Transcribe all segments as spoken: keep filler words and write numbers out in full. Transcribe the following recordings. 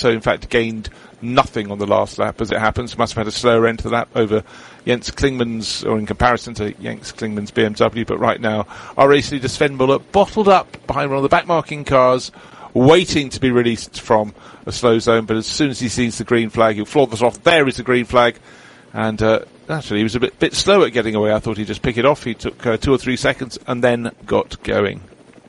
So, in fact, gained nothing on the last lap, as it happens. Must have had a slower end to the lap over Jens Klingmann's, or in comparison to Jens Klingmann's B M W. But right now, our race leader Sven Muller bottled up behind one of the backmarking cars, waiting to be released from a slow zone. But as soon as he sees the green flag, he'll flog us off. There is the green flag. And uh, actually, he was a bit, bit slow at getting away. I thought he'd just pick it off. He took uh, two or three seconds and then got going.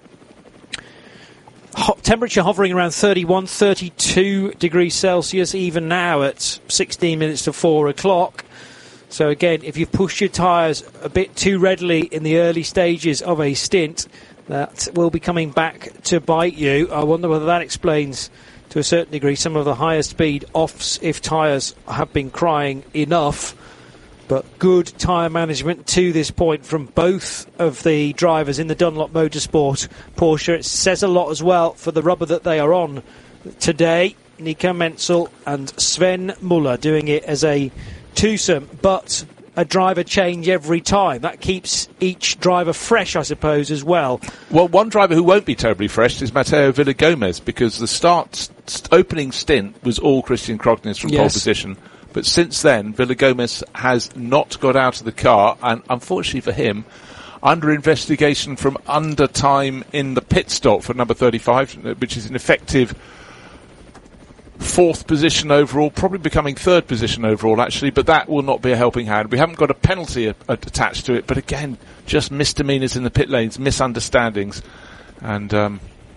Hot temperature hovering around thirty-one, thirty-two degrees Celsius, even now at sixteen minutes to four o'clock. So again, if you've pushed your tyres a bit too readily in the early stages of a stint, that will be coming back to bite you. I wonder whether that explains, to a certain degree, some of the higher speed offs if tyres have been crying enough. But good tyre management to this point from both of the drivers in the Dunlop Motorsport Porsche. It says a lot as well for the rubber that they are on today. Nico Menzel and Sven Muller doing it as a twosome, but a driver change every time. That keeps each driver fresh, I suppose, as well. Well, one driver who won't be terribly fresh is Matteo Villagomez, because the start st- opening stint was all Christian Krognes from yes. pole position. But since then, Villagomez has not got out of the car, and unfortunately for him, under investigation from under time in the pit stop for number thirty-five, which is an effective fourth position overall, probably becoming third position overall, actually, but that will not be a helping hand. We haven't got a penalty a- a- attached to it, but again, just misdemeanors in the pit lanes, misunderstandings, and... Um,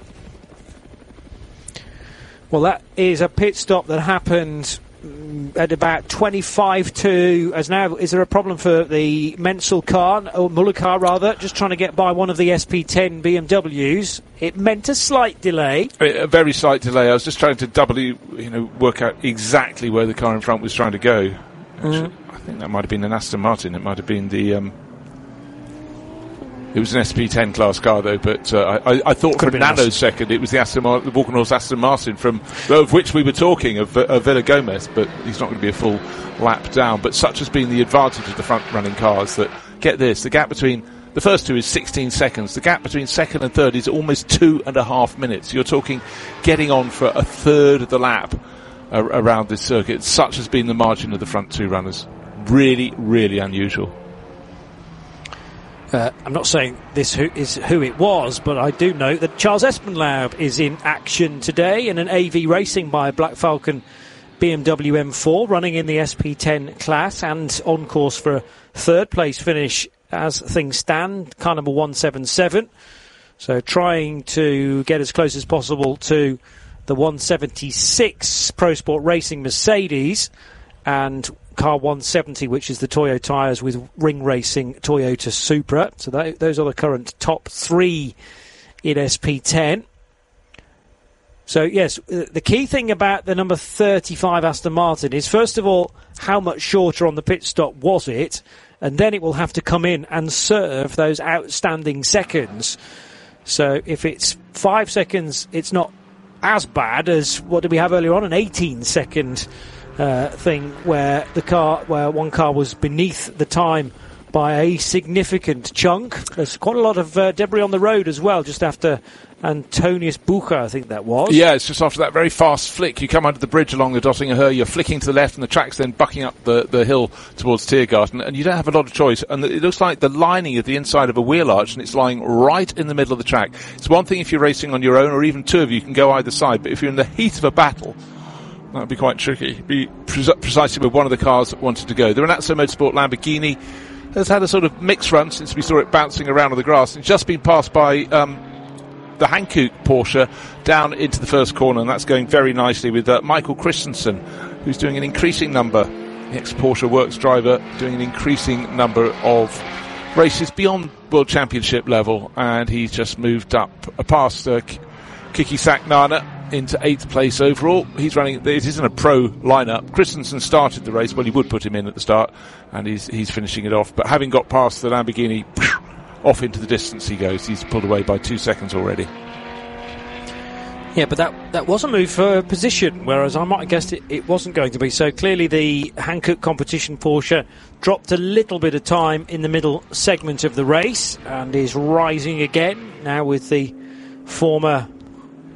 well, that is a pit stop that happened at about twenty-five to, as now, is there a problem for the Menzel car, or Muller car rather, just trying to get by one of the S P ten B M Ws? It meant a slight delay. A very slight delay. I was just trying to doubly, you know, work out exactly where the car in front was trying to go. Actually, mm. I think that might have been an Aston Martin. It might have been the... Um, It was an S P ten class car, though, but uh, I, I thought for a nanosecond it was the Aston Mar- the Walkenhorst Aston Martin, from of which we were talking, of, of Villagomez, but he's not going to be a full lap down. But such has been the advantage of the front-running cars that, get this, the gap between the first two is sixteen seconds. The gap between second and third is almost two and a half minutes. You're talking getting on for a third of the lap uh, around this circuit. Such has been the margin of the front two runners. Really, really unusual. Uh, I'm not saying this who is who it was, but I do know that Charles Espenlaub is in action today in an A V racing by Black Falcon B M W M four, running in the S P ten class and on course for a third place finish as things stand, car number one seventy-seven. So trying to get as close as possible to the one seventy-six Pro Sport Racing Mercedes and car one seventy, which is the Toyo tyres with Ring Racing Toyota Supra. So that, those are the current top three in S P ten. So yes, the key thing about the number thirty-five Aston Martin is, first of all, how much shorter on the pit stop was it, and then it will have to come in and serve those outstanding seconds. So if it's five seconds, it's not as bad as, what did we have earlier on, an eighteen second Uh, thing where the car, where one car was beneath the time by a significant chunk. There's quite a lot of uh, debris on the road as well, just after Antonius Bucher, I think that was. Yeah, it's just after that very fast flick. You come under the bridge along the Dottinger Höhe, you're flicking to the left, and the track's then bucking up the, the hill towards Tiergarten, and you don't have a lot of choice. And it looks like the lining of the inside of a wheel arch, and it's lying right in the middle of the track. It's one thing if you're racing on your own, or even two of you can go either side, but if you're in the heat of a battle, that would be quite tricky. Be pre- precisely where one of the cars that wanted to go. The Renazzo Motorsport Lamborghini has had a sort of mixed run since we saw it bouncing around on the grass, and just been passed by um, the Hankook Porsche down into the first corner, and that's going very nicely with uh, Michael Christensen, who's doing an increasing number, the ex-Porsche Works driver, doing an increasing number of races beyond World Championship level, and he's just moved up uh, past uh, Kiki Saknana into eighth place overall. He's running, it isn't a pro lineup. Christensen started the race, well, he would put him in at the start, and he's he's finishing it off. But having got past the Lamborghini, off into the distance he goes. He's pulled away by two seconds already. Yeah, but that, that was a move for position, whereas I might have guessed it, it wasn't going to be. So clearly the Hankook competition Porsche dropped a little bit of time in the middle segment of the race and is rising again now with the former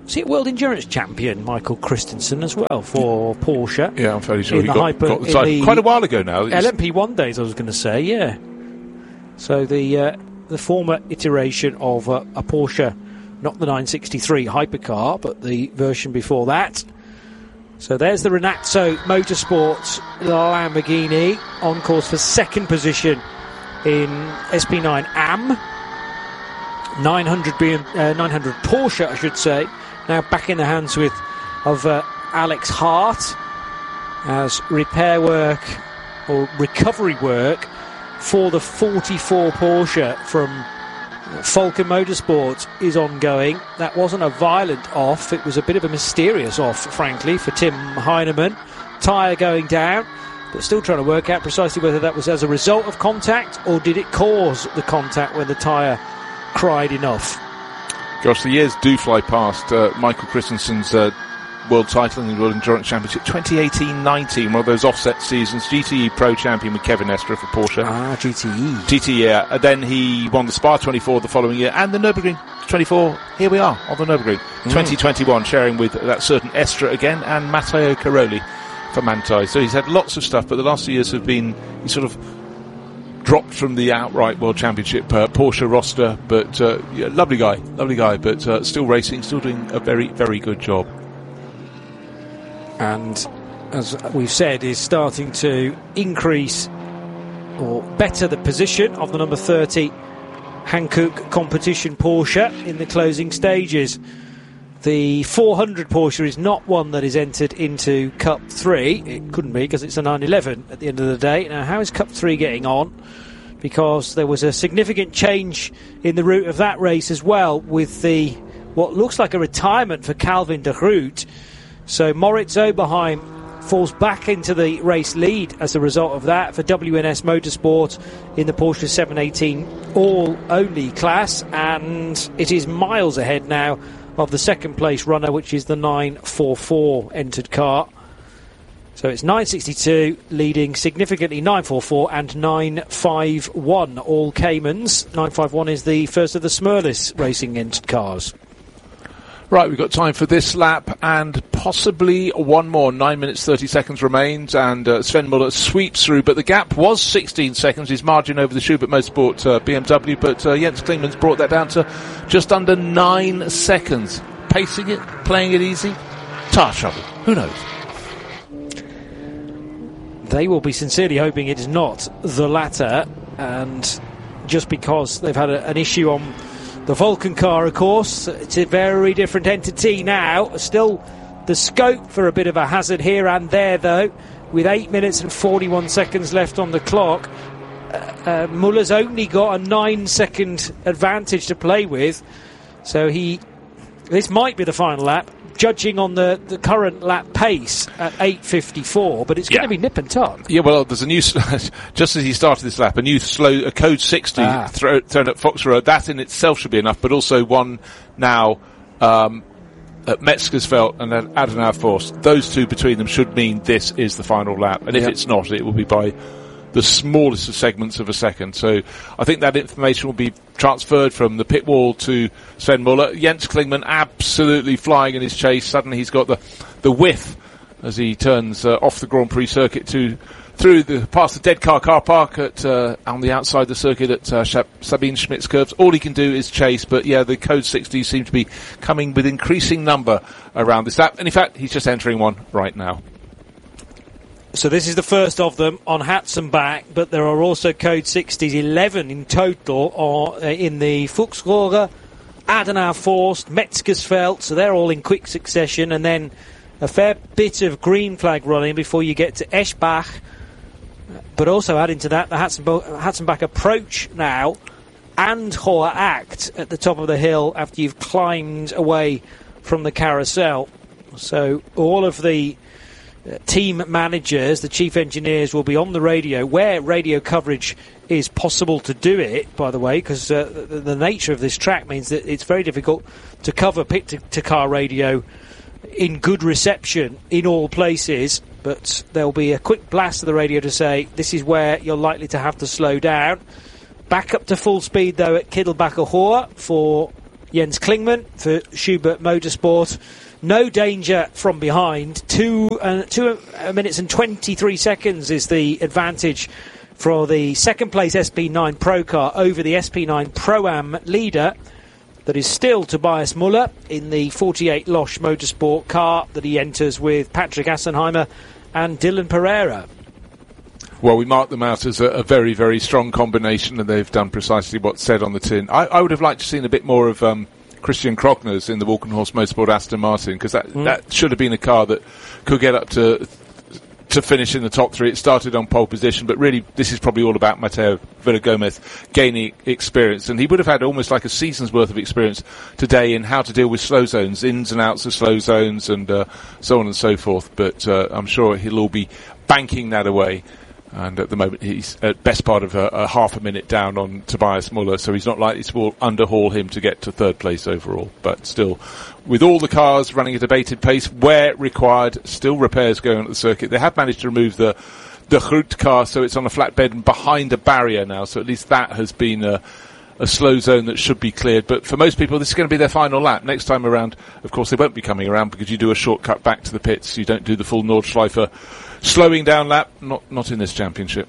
is he World Endurance Champion, Michael Christensen, as well, for Porsche? Yeah, I'm fairly sure in he the got, hyper, got the title quite a while ago now. L M P one days, I was going to say, yeah. So the uh, the former iteration of uh, a Porsche, not the nine sixty-three hypercar, but the version before that. So there's the Renazzo Motorsports Lamborghini on course for second position in S P nine A M. nine hundred, B M, uh, nine hundred Porsche, I should say, now back in the hands with of uh, Alex Hart, as repair work or recovery work for the forty-four Porsche from Falken Motorsport is ongoing. That wasn't a violent off, it was a bit of a mysterious off, frankly, for Tim Heinemann. Tyre going down, but still trying to work out precisely whether that was as a result of contact or did it cause the contact when the tyre cried enough. Gosh, the years do fly past. Uh, Michael Christensen's uh, world title in the World Endurance Championship twenty eighteen nineteen, one of those offset seasons. G T E Pro Champion with Kevin Estre for Porsche. Ah, G T E. G T E, yeah. And then he won the Spa twenty-four the following year, and the Nürburgring twenty-four. Here we are on the Nürburgring mm. twenty twenty-one, sharing with that certain Estre again and Matteo Caroli for Manthey. So he's had lots of stuff, but the last few years have been he sort of dropped from the outright World Championship uh, Porsche roster, but uh, yeah, lovely guy, lovely guy, but uh, still racing, still doing a very, very good job. And as we've said, is starting to increase or better the position of the number thirty Hankook competition Porsche in the closing stages. The four hundred Porsche is not one that is entered into Cup three. It couldn't be because it's a nine eleven at the end of the day. Now, how is Cup three getting on? Because there was a significant change in the route of that race as well, with the what looks like a retirement for Calvin de Groot. So Moritz Oberheim falls back into the race lead as a result of that for W N S Motorsport in the Porsche seven eighteen all-only class, and it is miles ahead now of the second place runner, which is the nine forty-four entered car. So it's nine sixty-two leading significantly nine forty-four and nine fifty-one, all Caymans. nine fifty-one is the first of the Smurlis racing entered cars. Right, we've got time for this lap and possibly one more. Nine minutes, thirty seconds remains, and uh, Sven Muller sweeps through, but the gap was sixteen seconds, his margin over the Schubert Motorsport uh, B M W, but uh, Jens Klingmann's brought that down to just under nine seconds. Pacing it, playing it easy, tyre trouble, who knows? They will be sincerely hoping it is not the latter, and just because they've had a, an issue on the Vulcan car, of course, it's a very different entity now. Still the scope for a bit of a hazard here and there, though, with eight minutes and forty-one seconds left on the clock. Uh, uh, Muller's only got a nine second advantage to play with, so he this might be the final lap, judging on the, the current lap pace at eight fifty-four, but it's yeah. going to be nip and tuck. Yeah, well, there's a new, just as he started this lap, a new slow, a code sixty ah. throw, thrown at Fox Road. That in itself should be enough, but also one now um, at Metzgersfeld and at Adenauer Forst. Those two between them should mean this is the final lap, and if yep. it's not, it will be by the smallest of segments of a second. So I think that information will be transferred from the pit wall to Sven Muller. Jens Klingmann absolutely flying in his chase. Suddenly he's got the the whiff as he turns uh, off the Grand Prix circuit to through the past the dead car car park at uh, on the outside the circuit at uh, Sabine Schmidt's curves. All he can do is chase, but yeah, the code sixty seem to be coming with increasing number around this lap, and in fact he's just entering one right now. So this is the first of them on Hatzenbach, but there are also code sixties, eleven in total, or uh, in the Fuchsrohre, Adenauer Forst, Metzgersfeld, so they're all in quick succession, and then a fair bit of green flag running before you get to Eschbach, but also adding to that the Hatzenbach, Hatzenbach approach now, and Hoher Act at the top of the hill after you've climbed away from the carousel. So all of the Uh, team managers, the chief engineers, will be on the radio, where radio coverage is possible to do it, by the way, because uh, the, the nature of this track means that it's very difficult to cover pit-to-car radio in good reception in all places, but there'll be a quick blast of the radio to say this is where you're likely to have to slow down. Back up to full speed, though, at Kittelbacher Hohe for Jens Klingmann for Schubert Motorsport. No danger from behind. Two, uh, two minutes and twenty-three seconds is the advantage for the second place S P nine Pro car over the S P nine Pro-Am leader. That is still Tobias Muller in the forty-eight Losch Motorsport car that he enters with Patrick Assenheimer and Dylan Pereira. Well, we mark them out as a, a very, very strong combination, and they've done precisely what's said on the tin. I, I would have liked to have seen a bit more of um, Christian Krogners in the Walkenhorst Motorsport Aston Martin, because that, mm. that should have been a car that could get up to to finish in the top three. It started on pole position, but really this is probably all about Mateo Villagomez gaining experience, and he would have had almost like a season's worth of experience today in how to deal with slow zones, ins and outs of slow zones, and uh, so on and so forth. But uh, I'm sure he'll all be banking that away. And at the moment, he's at best part of a, a half a minute down on Tobias Muller, so he's not likely to underhaul him to get to third place overall. But still, with all the cars running at a bated pace, where required, still repairs going on at the circuit. They have managed to remove the the Groot car, so it's on a flatbed and behind a barrier now, so at least that has been a, a slow zone that should be cleared. But for most people, this is going to be their final lap. Next time around, of course, they won't be coming around because you do a shortcut back to the pits. You don't do the full Nordschleife slowing down lap, not not in this championship.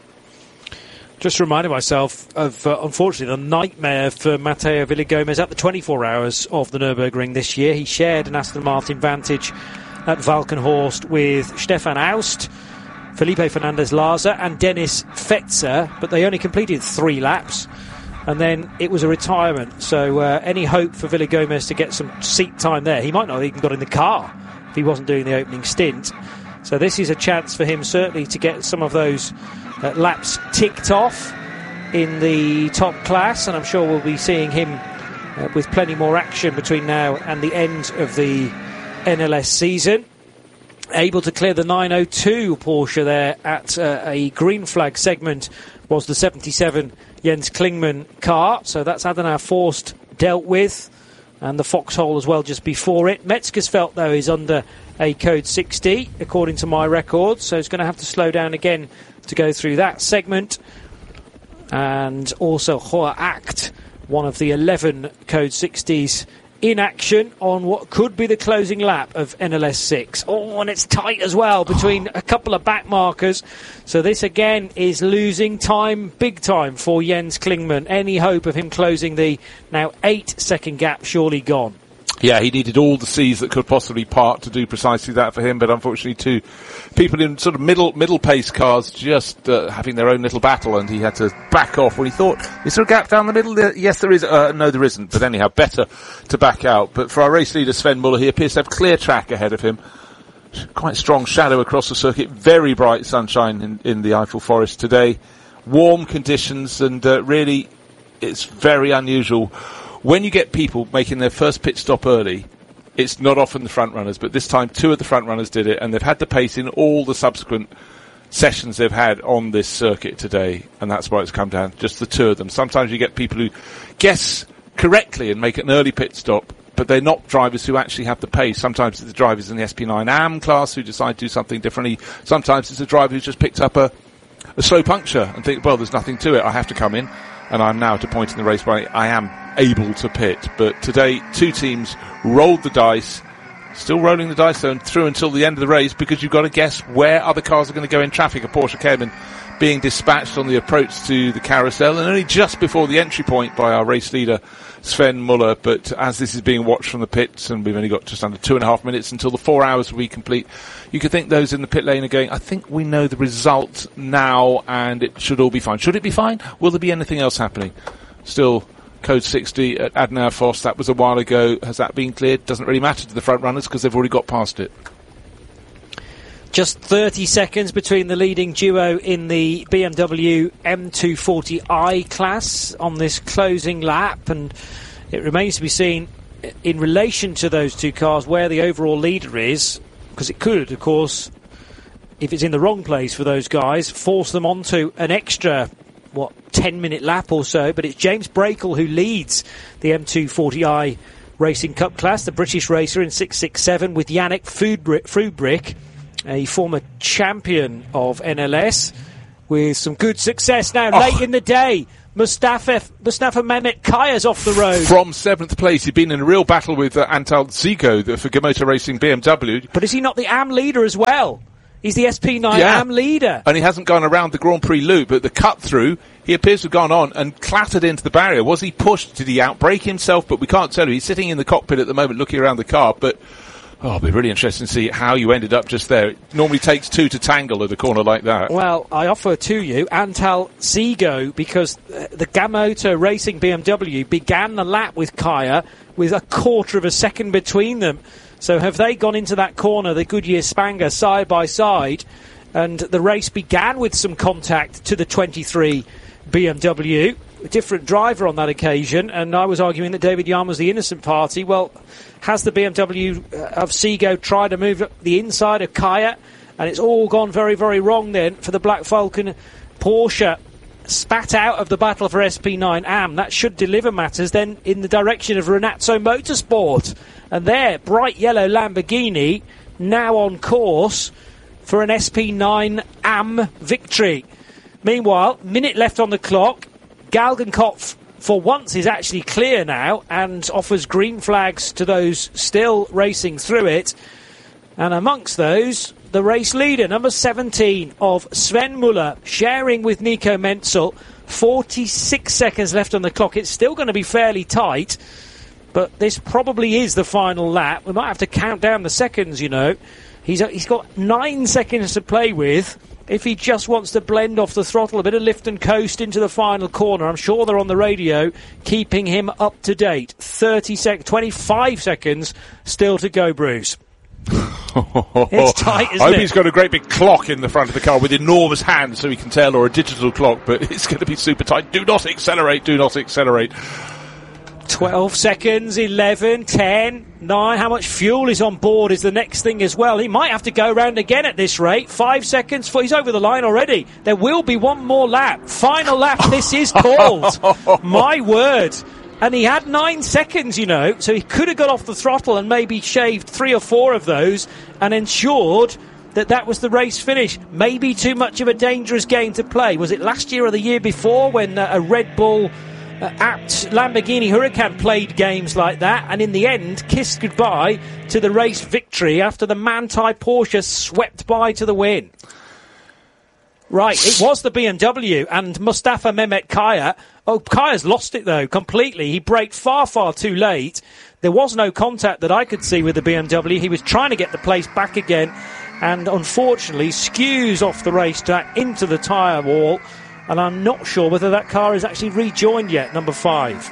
Just reminded myself of, uh, unfortunately, the nightmare for Mateo Villagomez at the twenty-four hours of the Nürburgring this year. He shared an Aston Martin Vantage at Valkenhorst with Stefan Aust, Felipe Fernandez-Larza and Dennis Fetzer, but they only completed three laps, and then it was a retirement. So uh, any hope for Villagomez to get some seat time there? He might not have even got in the car if he wasn't doing the opening stint. So this is a chance for him certainly to get some of those uh, laps ticked off in the top class, and I'm sure we'll be seeing him uh, with plenty more action between now and the end of the N L S season. Able to clear the nine oh two Porsche there at uh, a green flag segment was the seventy-seven Jens Klingmann car, so that's Adenauer Forst dealt with, and the foxhole as well just before it. Metzgersfeld, though, is under a code sixty, according to my records, so it's going to have to slow down again to go through that segment. And also Hoa Act, one of the eleven code sixties in action on what could be the closing lap of N L S six. Oh, and it's tight as well between a couple of back markers. So this again is losing time, big time for Jens Klingmann. Any hope of him closing the now eight second gap surely gone. Yeah, he needed all the C's that could possibly part to do precisely that for him, but unfortunately two people in sort of middle middle pace cars just uh, having their own little battle, and he had to back off when he thought, is there a gap down the middle? Yes, there is. Uh, no, there isn't. But anyhow, better to back out. But for our race leader, Sven Muller, he appears to have clear track ahead of him. Quite strong shadow across the circuit. Very bright sunshine in, in the Eiffel Forest today. Warm conditions, and uh, really it's very unusual. When you get people making their first pit stop early, it's not often the front runners, but this time two of the front runners did it, and they've had the pace in all the subsequent sessions they've had on this circuit today, and that's why it's come down, just the two of them. Sometimes you get people who guess correctly and make an early pit stop, but they're not drivers who actually have the pace. Sometimes it's the drivers in the S P nine A M class who decide to do something differently. Sometimes it's a driver who's just picked up a, a slow puncture and think, well, there's nothing to it, I have to come in. And I'm now at a point in the race where I am able to pit. But today, two teams rolled the dice, still rolling the dice though, and through until the end of the race, because you've got to guess where other cars are going to go in traffic. A Porsche Cayman being dispatched on the approach to the carousel, and only just before the entry point by our race leader, Sven Muller. But as this is being watched from the pits, and we've only got just under two and a half minutes until the four hours will be complete, you could think those in the pit lane are going, I think we know the result now, and it should all be fine. Should it be fine? Will there be anything else happening? Still code sixty at Adenauer Forst. That was a while ago. Has that been cleared? Doesn't really matter to the front runners because they've already got past it. Just thirty seconds between the leading duo in the B M W M two forty i class on this closing lap, and it remains to be seen in relation to those two cars where the overall leader is, because it could, of course, if it's in the wrong place for those guys, force them onto an extra, what, ten minute lap or so. But it's James Brakel who leads the M two forty i Racing Cup class, the British racer in six six seven, with Yannick Frühbrick, a former champion of N L S, with some good success now oh. late in the day. Mustafa Mustafa Mehmet Kaya's off the road. From seventh place, he'd been in a real battle with uh, Antal Zigo the, for Gamoto Racing B M W. But is he not the A M leader as well? He's the S P nine yeah. A M leader. And he hasn't gone around the Grand Prix loop, but the cut-through, he appears to have gone on and clattered into the barrier. Was he pushed? Did he outbrake himself? But we can't tell. He's sitting in the cockpit at the moment looking around the car, but... Oh, it'll be really interesting to see how you ended up just there. It normally takes two to tangle at a corner like that. Well, I offer to you Antal Zigo because uh, the Gamoto Racing B M W began the lap with Kaya with a quarter of a second between them. So have they gone into that corner, the Goodyear Spanger, side by side, and the race began with some contact to the twenty-three B M W. A different driver on that occasion, and I was arguing that David Yarn was the innocent party. Well, has the B M W of Zigo tried to move up the inside of Kaya? And it's all gone very, very wrong then for the Black Falcon. Porsche spat out of the battle for S P nine A M. That should deliver matters then in the direction of Renazzo Motorsport. And there, bright yellow Lamborghini now on course for an S P nine A M victory. Meanwhile, minute left on the clock. Galgenkopf, for once, is actually clear now and offers green flags to those still racing through it. And amongst those, the race leader, number seventeen of Sven Muller, sharing with Nico Menzel. forty-six seconds left on the clock. It's still going to be fairly tight, but this probably is the final lap. We might have to count down the seconds, you know. He's, he's got nine seconds to play with. If he just wants to blend off the throttle, a bit of lift and coast into the final corner, I'm sure they're on the radio keeping him up to date. thirty sec, twenty-five seconds still to go, Bruce. It's tight, isn't I hope it? he's got a great big clock in the front of the car with enormous hands so he can tell, or a digital clock, but it's going to be super tight. Do not accelerate, do not accelerate. twelve seconds, eleven, ten, nine. How much fuel is on board is the next thing as well. He might have to go round again at this rate. Five seconds. For, he's over the line already. There will be one more lap. Final lap. This is called. My word. And he had nine seconds, you know, so he could have got off the throttle and maybe shaved three or four of those and ensured that that was the race finish. Maybe too much of a dangerous game to play. Was it last year or the year before when uh, a Red Bull Uh, apt Lamborghini Huracan played games like that and in the end kissed goodbye to the race victory after the Manthey Porsche swept by to the win? Right, it was the B M W and Mustafa Mehmet Kaya. Oh, Kaya's lost it though completely. He braked far, far too late. There was no contact that I could see with the B M W. He was trying to get the place back again and unfortunately skews off the racetrack into the tyre wall. And I'm not sure whether that car is actually rejoined yet, number five.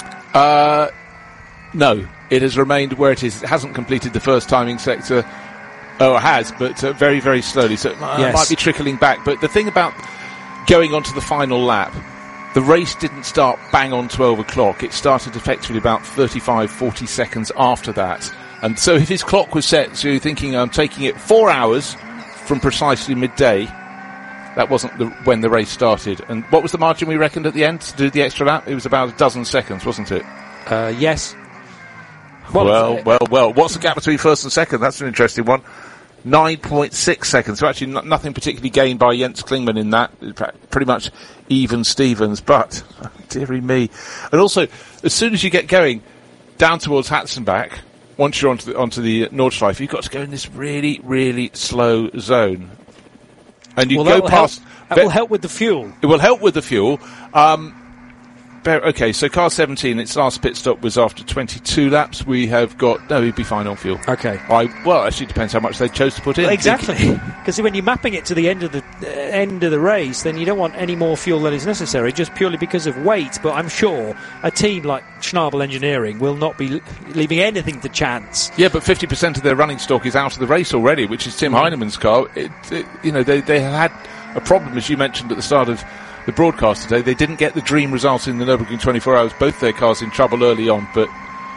Uh, no, it has remained where it is. It hasn't completed the first timing sector. Oh, it has, but uh, very, very slowly. So it uh, yes. might be trickling back. But the thing about going on to the final lap, the race didn't start bang on twelve o'clock. It started effectively about thirty-five, forty seconds after that. And so if his clock was set, so you're thinking I'm taking it four hours from precisely midday. That wasn't the, when the race started. And what was the margin we reckoned at the end to do the extra lap? It was about a dozen seconds, wasn't it? Uh, yes. Well, well, well, well. What's the gap between first and second? That's an interesting one. nine point six seconds. So actually n- nothing particularly gained by Jens Klingmann in that. In fact, pretty much even Stevens. But, oh, dearie me. And also, as soon as you get going down towards Hatzenbach, once you're onto the, onto the Nordschleife, you've got to go in this really, really slow zone. And you well, go past... Help. That will help with the fuel. It will help with the fuel. Um, okay, so car seventeen, its last pit stop was after twenty-two laps. We have got... No, he'd be fine on fuel. Okay. I, well, actually, it depends how much they chose to put in. Well, exactly. Because when you're mapping it to the end of the uh, end of the race, then you don't want any more fuel than is necessary, just purely because of weight. But I'm sure a team like Schnabel Engineering will not be l- leaving anything to chance. Yeah, but fifty percent of their running stock is out of the race already, which is Tim mm. Heinemann's car. It, it, you know, they, they had a problem, as you mentioned at the start of the broadcast today. They didn't get the dream result in the Nürburgring twenty-four hours. Both their cars in trouble early on, but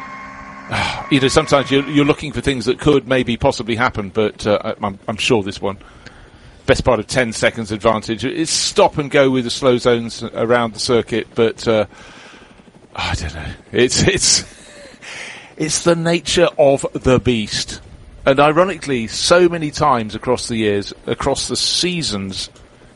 uh, you know, sometimes you're, you're looking for things that could maybe possibly happen, but uh, I'm, I'm sure this one, best part of ten seconds advantage. It's stop and go with the slow zones around the circuit, but uh, I don't know. It's it's it's the nature of the beast. And ironically, so many times across the years, across the seasons,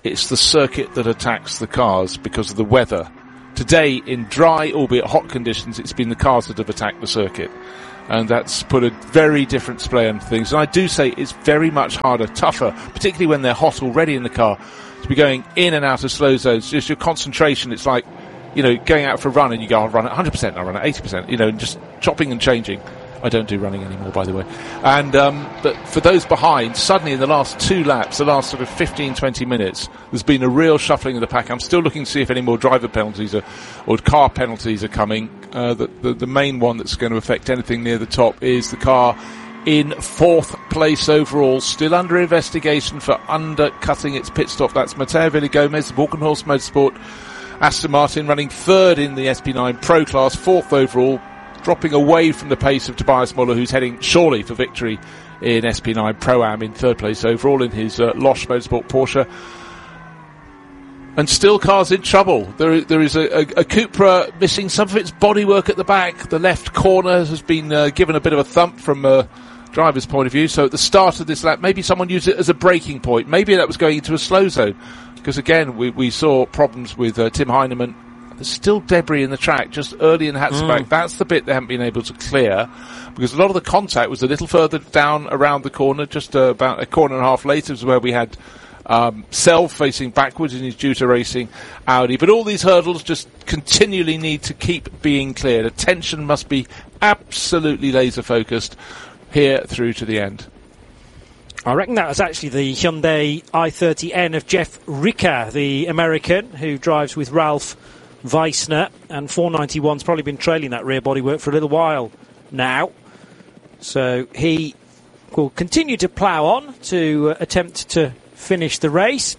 it's the circuit that attacks the cars because of the weather. Today, in dry, albeit hot conditions, it's been the cars that have attacked the circuit. And that's put a very different display on things. And I do say it's very much harder, tougher, particularly when they're hot already in the car, to be going in and out of slow zones. Just your concentration, it's like, you know, going out for a run and you go, I'll run at one hundred percent, I'll run at eighty percent, you know, and just chopping and changing. I don't do running anymore, by the way. And um, but for those behind, suddenly in the last two laps, the last sort of fifteen, twenty minutes, there's been a real shuffling of the pack. I'm still looking to see if any more driver penalties are, or car penalties are coming. Uh, the, the, the main one that's going to affect anything near the top is the car in fourth place overall, still under investigation for undercutting its pit stop. That's Mateo Villagomez, Walkenhorst Motorsport. Aston Martin running third in the S P nine Pro class, fourth overall, dropping away from the pace of Tobias Muller, who's heading surely for victory in S P nine Pro-Am in third place overall in his uh, Losch Motorsport Porsche. And still cars in trouble. There, there is a, a, a Cupra missing some of its bodywork at the back. The left corner has been uh, given a bit of a thump from a driver's point of view. So at the start of this lap, maybe someone used it as a braking point. Maybe that was going into a slow zone. Because again, we, we saw problems with uh, Tim Heinemann. There's still debris in the track just early in Hatzenbach. Mm. That's the bit they haven't been able to clear, because a lot of the contact was a little further down around the corner. Just uh, about a corner and a half later was where we had um, Self facing backwards in his Juta Racing Audi. But all these hurdles just continually need to keep being cleared. Attention must be absolutely laser focused here through to the end. I reckon that was actually the Hyundai i thirty N of Jeff Ricker, the American who drives with Ralph Weissner, and four ninety-one's probably been trailing that rear bodywork for a little while now. So he will continue to plough on to uh, attempt to finish the race.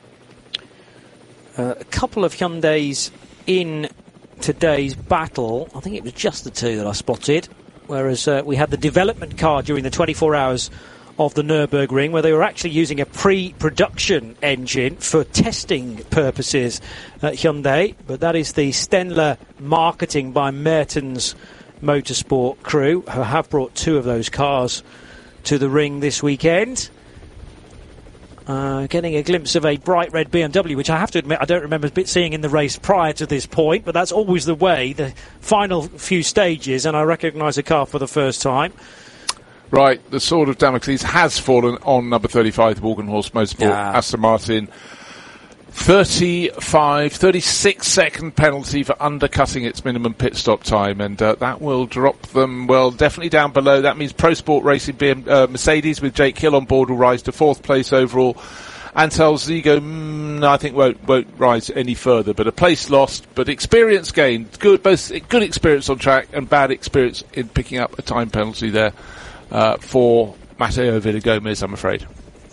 Uh, a couple of Hyundais in today's battle. I think it was just the two that I spotted, whereas uh, we had the development car during the twenty-four hours of the Nürburgring, where they were actually using a pre-production engine for testing purposes at Hyundai. But that is the Stenler marketing by Mertens Motorsport crew, who have brought two of those cars to the ring this weekend. Uh, getting a glimpse of a bright red B M W, which I have to admit I don't remember seeing in the race prior to this point, but that's always the way, the final few stages, and I recognise a car for the first time. Right, the sword of Damocles has fallen on number thirty-five, Walkenhorst Motorsport, yeah. Aston Martin. thirty-five, thirty-six second penalty for undercutting its minimum pit stop time, and uh, that will drop them, well, definitely down below. That means Pro Sport Racing B M, uh, Mercedes with Jake Hill on board will rise to fourth place overall. Antal Zigo, mm, I think, won't won't rise any further, but a place lost, but experience gained. Good, both good experience on track and bad experience in picking up a time penalty there. Uh, for Mateo Villagomez, I'm afraid.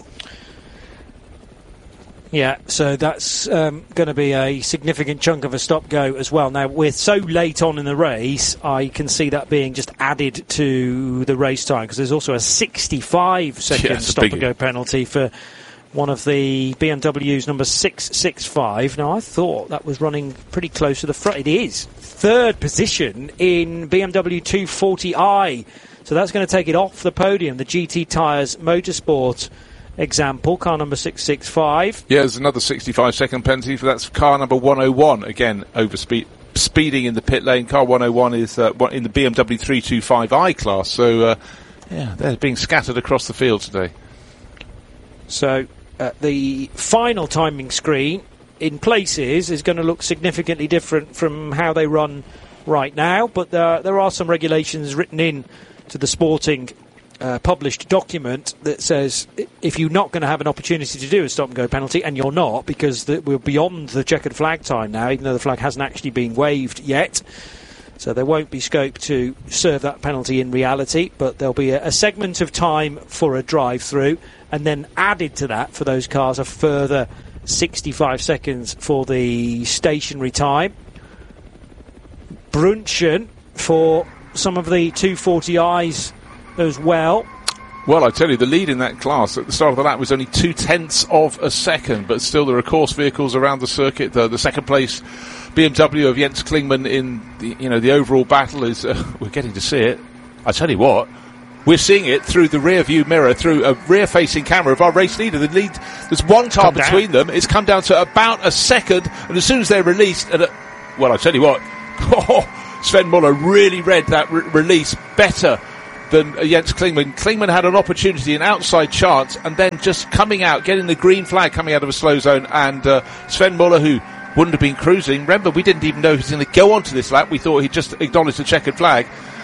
Yeah, so that's um, going to be a significant chunk of a stop-go as well. Now, we're so late on in the race, I can see that being just added to the race time, because there's also a sixty-five second yeah, stop-and-go penalty for one of the B M Ws, number six sixty-five. Now, I thought that was running pretty close to the front. It is. Third position in B M W two forty i. So that's going to take it off the podium, the G T Tyres Motorsport example, car number six sixty-five. Yeah, there's another sixty-five second penalty for that's car number one oh one. Again, over speed, speeding in the pit lane. Car one oh one is uh, in the B M W three twenty-five i class. So, uh, yeah, they're being scattered across the field today. So, uh, the final timing screen in places is going to look significantly different from how they run right now, but uh, there are some regulations written in to the Sporting uh, published document that says if you're not going to have an opportunity to do a stop-and-go penalty, and you're not, because the, we're beyond the checkered flag time now, even though the flag hasn't actually been waved yet, so there won't be scope to serve that penalty in reality, but there'll be a, a segment of time for a drive-through, and then added to that for those cars a further sixty-five seconds for the stationary time. Brunchen for some of the two forty i's as well. Well, I tell you, the lead in that class at the start of the lap was only two tenths of a second, but still there are course vehicles around the circuit. The, the second place B M W of Jens Klingmann in the, you know, the overall battle is, uh, we're getting to see it. I tell you what, we're seeing it through the rear view mirror, through a rear-facing camera of our race leader. The lead, there's one car between them. It's come down to about a second, and as soon as they're released, at a, well, I'll tell you what, Sven Muller really read that re- release better than uh, Jens Klingmann. Klingmann had an opportunity, an outside chance, and then just coming out, getting the green flag coming out of a slow zone, and uh, Sven Muller, who wouldn't have been cruising. Remember, we didn't even know he was going to go onto this lap. We thought he'd just acknowledged the checkered flag.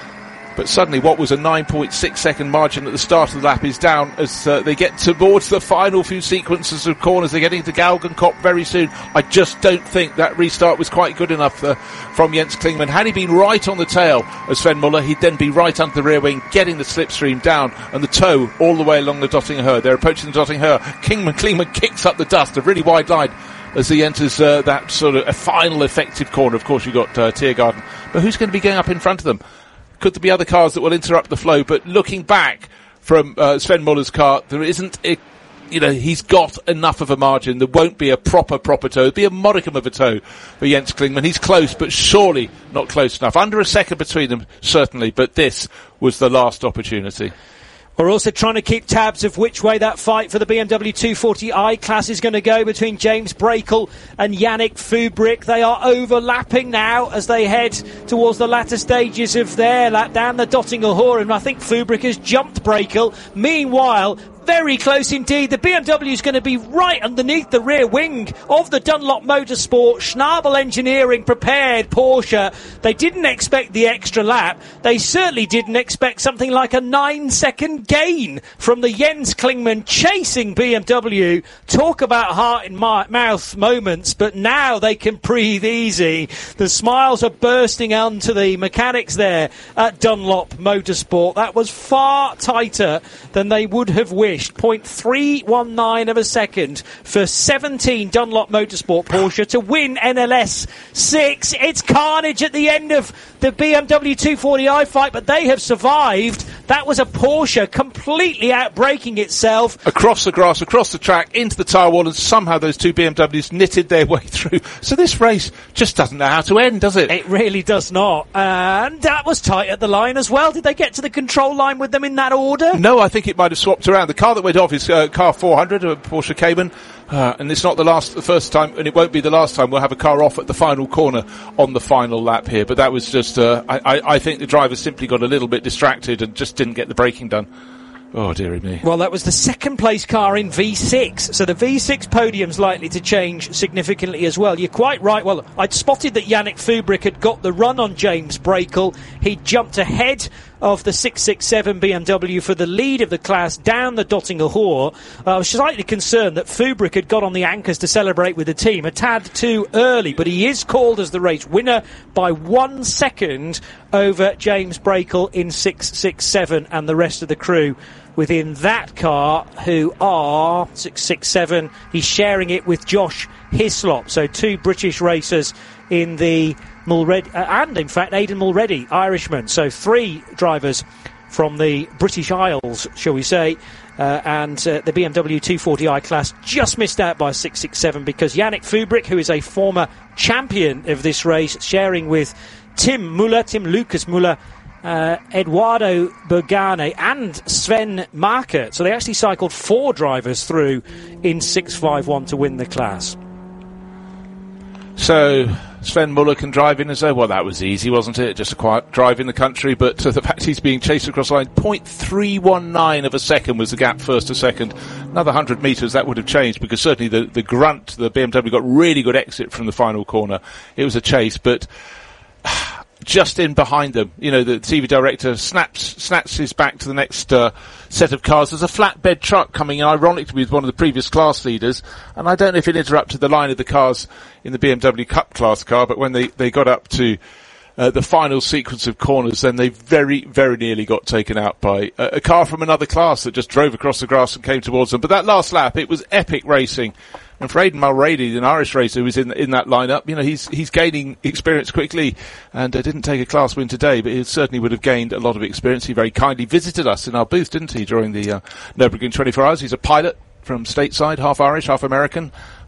But suddenly what was a nine point six second margin at the start of the lap is down as uh, they get towards the final few sequences of corners. They're getting to Galgenkop very soon. I just don't think that restart was quite good enough uh, from Jens Klingmann. Had he been right on the tail of Sven Muller, he'd then be right under the rear wing, getting the slipstream down and the toe all the way along the Dottinger Höhe. They're approaching the Dottinger Höhe. Klingmann, Klingmann kicks up the dust, a really wide line as he enters uh, that sort of a final effective corner. Of course, you've got uh, Tiergarten. But who's going to be going up in front of them? Could there be other cars that will interrupt the flow? But looking back from uh, Sven Muller's car, there isn't, a, you know, he's got enough of a margin. There won't be a proper, proper toe. There'll be a modicum of a toe for Jens Klingmann. He's close, but surely not close enough. Under a second between them, certainly, but this was the last opportunity. We're also trying to keep tabs of which way that fight for the B M W two forty i class is going to go between James Brakel and Yannick Fubrick. They are overlapping now as they head towards the latter stages of their lap down the Dottinger Höhe, and I think Fubrick has jumped Brakel. Meanwhile, very close indeed. The B M W is going to be right underneath the rear wing of the Dunlop Motorsport. Schnabel Engineering prepared Porsche. They didn't expect the extra lap. They certainly didn't expect something like a nine second gain from the Jens Klingmann chasing B M W. Talk about heart in mouth moments, but now they can breathe easy. The smiles are bursting onto the mechanics there at Dunlop Motorsport. That was far tighter than they would have wished. zero point three one nine of a second for seventeen Dunlop Motorsport Porsche to win N L S six. It's carnage at the end of the B M W two forty i fight, but they have survived. That was a Porsche completely outbraking itself. Across the grass, across the track, into the tyre wall, and somehow those two B M Ws knitted their way through. So this race just doesn't know how to end, does it? It really does not. And that was tight at the line as well. Did they get to the control line with them in that order? No, I think it might have swapped around. The car that went off is uh, car four hundred, a Porsche Cayman. Uh, and it's not the last, the first time, and it won't be the last time we'll have a car off at the final corner on the final lap here. But that was just, uh, I, I, I think the driver simply got a little bit distracted and just didn't get the braking done. Oh, dearie me. Well, that was the second place car in V six, so the V six podium's likely to change significantly as well. You're quite right. Well, I'd spotted that Yannick Fubrick had got the run on James Brakel. He jumped ahead of the six sixty-seven B M W for the lead of the class down the Dottinger Höhe. Uh, I was slightly concerned that Fubrick had got on the anchors to celebrate with the team a tad too early, but he is called as the race winner by one second over James Brakel in six sixty-seven and the rest of the crew within that car, who are six sixty-seven. He's sharing it with Josh Hislop. So two British racers in the Mulready, uh, and in fact Aidan Mulready, Irishman. So three drivers from the British Isles, shall we say. Uh, and uh, the B M W two forty i class just missed out by six sixty-seven because Yannick Fubrick, who is a former champion of this race, sharing with Tim Muller, Tim Lucas Muller, Uh, Eduardo Bergane and Sven Markert. So they actually cycled four drivers through in six fifty-one to win the class. So Sven Muller can drive in as though, well, that was easy, wasn't it? Just a quiet drive in the country, but uh, the fact he's being chased across the line, zero point three one nine of a second was the gap first to second. Another one hundred metres, that would have changed, because certainly the, the grunt, the B M W got really good exit from the final corner. It was a chase, but just in behind them, you know, the T V director snaps, snatches back to the next uh, set of cars. There's a flatbed truck coming in, ironically, with one of the previous class leaders, and I don't know if it interrupted the line of the cars in the B M W Cup class car, but when they, they got up to uh, the final sequence of corners, then they very, very nearly got taken out by a, a car from another class that just drove across the grass and came towards them. But that last lap, it was epic racing. And for Aidan Mulready, an Irish racer who was in in that lineup, you know, he's he's gaining experience quickly, and uh, didn't take a class win today, but he certainly would have gained a lot of experience. He very kindly visited us in our booth, didn't he, during the uh, Nürburgring twenty-four hours. He's a pilot from stateside, half Irish, half American,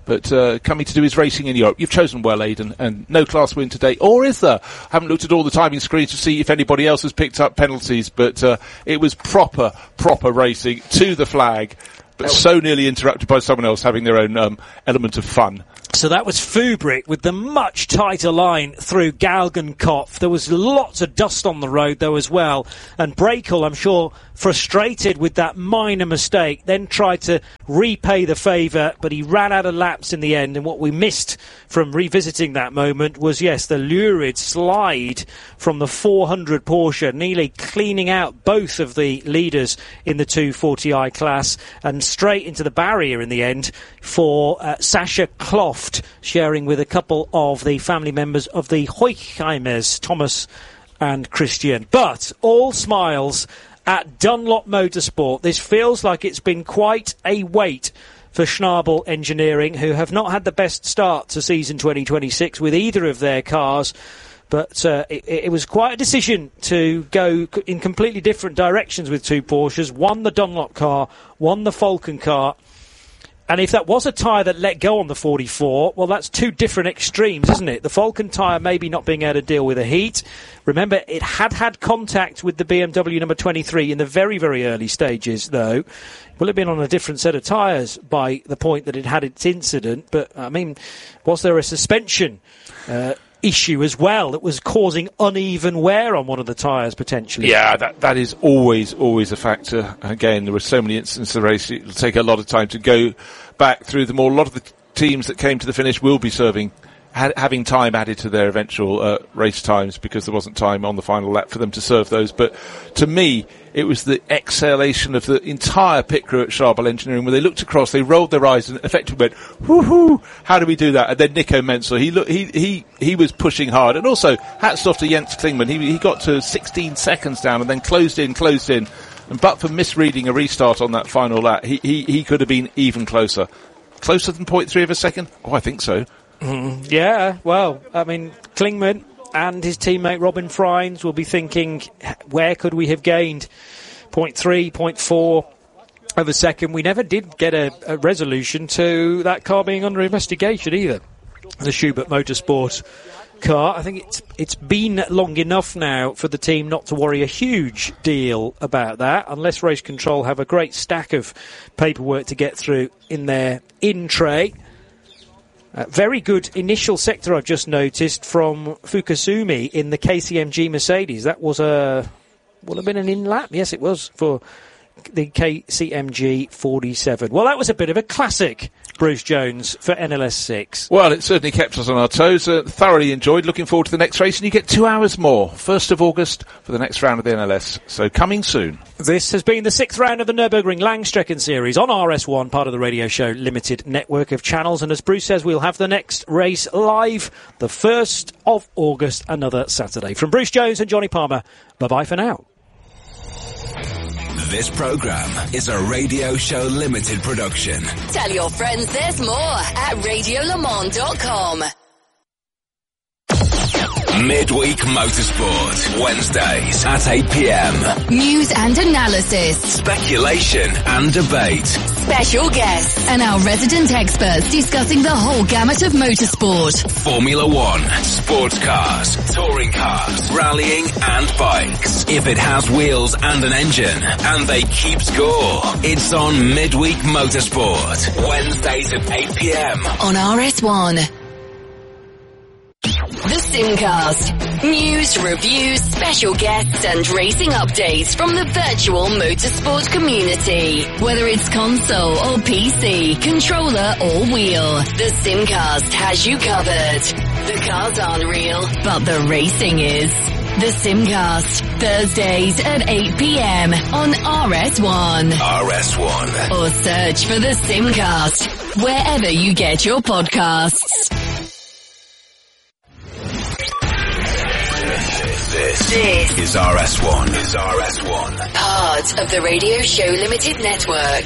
but uh, coming to do his racing in Europe. You've chosen well, Aidan, and no class win today. Or is there? I haven't looked at all the timing screens to see if anybody else has picked up penalties, but uh, it was proper, proper racing to the flag, but so nearly interrupted by someone else having their own um, element of fun. So that was Fubrick with the much tighter line through Galgenkopf. There was lots of dust on the road, though, as well. And Brakel, I'm sure, frustrated with that minor mistake, then tried to repay the favour, but he ran out of laps in the end. And what we missed from revisiting that moment was, yes, the lurid slide from the four hundred Porsche, nearly cleaning out both of the leaders in the two forty i class, and straight into the barrier in the end for uh, Sascha Kloft, sharing with a couple of the family members of the Hochheimers, Thomas and Christian. But all smiles at Dunlop Motorsport. This feels like it's been quite a wait for Schnabel Engineering, who have not had the best start to season twenty twenty-six with either of their cars. But uh, it, it was quite a decision to go in completely different directions with two Porsches. One the Dunlop car, one the Falken car. And if that was a tyre that let go on the forty-four, well, that's two different extremes, isn't it? The Falken tyre maybe not being able to deal with the heat. Remember, it had had contact with the B M W number twenty-three in the very, very early stages, though. Will have been on a different set of tyres by the point that it had its incident. But, I mean, was there a suspension uh, issue as well that was causing uneven wear on one of the tyres, potentially? Yeah, that that is always, always a factor. Again, there were so many instances of the race, it'll take a lot of time to go back through them all. A lot of the t- teams that came to the finish will be serving, ha- having time added to their eventual uh, race times, because there wasn't time on the final lap for them to serve those. But to me, it was the exhalation of the entire pit crew at Schnabel Engineering, where they looked across, they rolled their eyes and effectively went, whoo-hoo, how do we do that? And then Nico Menzel, he look, he, he, he was pushing hard. And also, hats off to Jens Klingmann. He, he got to sixteen seconds down and then closed in, closed in. And but for misreading a restart on that final lap, he, he, he could have been even closer. Closer than zero point three of a second? Oh, I think so. Mm, yeah, well, I mean, Klingmann and his teammate Robin Freins will be thinking, where could we have gained zero point three, zero point four of a second? We never did get a, a resolution to that car being under investigation either. The Schubert Motorsport car. I think it's it's been long enough now for the team not to worry a huge deal about that, unless Race Control have a great stack of paperwork to get through in their in tray. Uh, very good initial sector I've just noticed from Fukasumi in the K C M G Mercedes. That was a, would have been an in-lap. Yes, it was for the K C M G forty-seven. Well, that was a bit of a classic, Bruce Jones, for N L S six. Well, it certainly kept us on our toes. Uh, thoroughly enjoyed. Looking forward to the next race, and you get two hours more, first of August, for the next round of the N L S. So coming soon. This has been the sixth round of the Nürburgring Langstrecken Series on R S one, part of the Radio Show Limited network of channels. And as Bruce says, we'll have the next race live the first of August, another Saturday. From Bruce Jones and Johnny Palmer, bye-bye for now. This program is a Radio Show Limited production. Tell your friends there's more at radio le mans dot com. Midweek Motorsport, Wednesdays at eight p.m. News and analysis, speculation and debate, special guests, and our resident experts discussing the whole gamut of motorsport. Formula One, sports cars, touring cars, rallying and bikes. If it has wheels and an engine, and they keep score, it's on Midweek Motorsport, Wednesdays at eight p.m. on R S one. The Simcast. News, reviews, special guests and racing updates from the virtual motorsport community. Whether it's console or P C, controller or wheel, the Simcast has you covered. The cars aren't real, but the racing is. The Simcast, Thursdays at eight p.m. on R S one. R S one. Or search for the Simcast wherever you get your podcasts. This, this is R S one. Is R S one. Part of the Radio Show Limited network.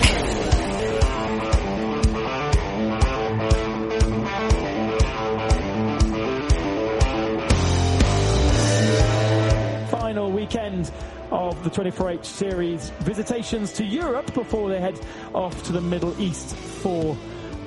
Final weekend of the twenty-four H Series visitations to Europe before they head off to the Middle East for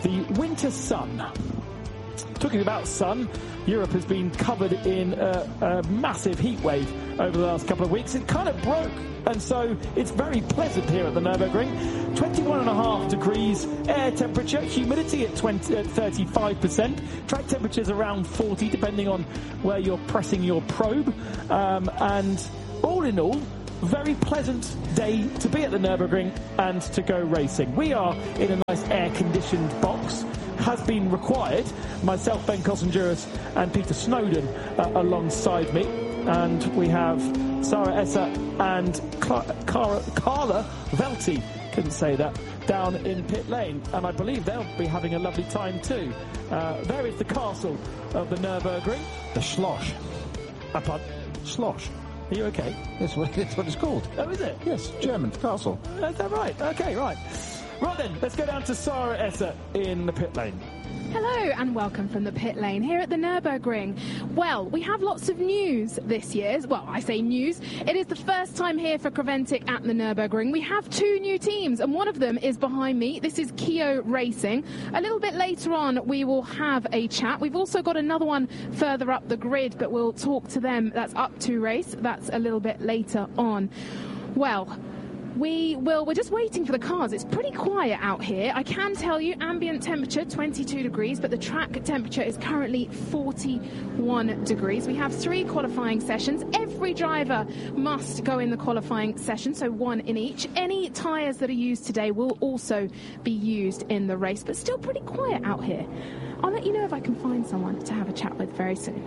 the winter sun. Talking about sun, Europe has been covered in a, a massive heat wave over the last couple of weeks. It kind of broke, and so it's very pleasant here at the Nürburgring. twenty-one and a half degrees air temperature, humidity at, twenty, at thirty-five percent, track temperatures around forty, depending on where you're pressing your probe, um, and all in all, very pleasant day to be at the Nürburgring and to go racing. We are in a nice air-conditioned box. Has been required. Myself, Ben Kossenjuris, and Peter Snowden uh, alongside me, and we have Sarah Esser and Cla- Cara- Carla Velti, couldn't say that, down in pit lane, and I believe they'll be having a lovely time too. Uh, there is the castle of the Nürburgring. The Schloss. Uh, pardon? Schloss. Are you okay? That's what, that's what it's called. Oh, is it? Yes, German castle. Is that right? Okay, right. Right then, let's go down to Sarah Esser in the pit lane. Hello and welcome from the pit lane here at the Nürburgring. Well, we have lots of news this year. Well, I say news. It is the first time here for Creventic at the Nürburgring. We have two new teams, and one of them is behind me. This is Kio Racing. A little bit later on, we will have a chat. We've also got another one further up the grid, but we'll talk to them. That's up to race. That's a little bit later on. Well, We will, we're just waiting for the cars. It's pretty quiet out here. I can tell you ambient temperature twenty-two degrees, but the track temperature is currently forty-one degrees. We have three qualifying sessions. Every driver must go in the qualifying session, so one in each. Any tyres that are used today will also be used in the race, but still pretty quiet out here. I'll let you know if I can find someone to have a chat with very soon.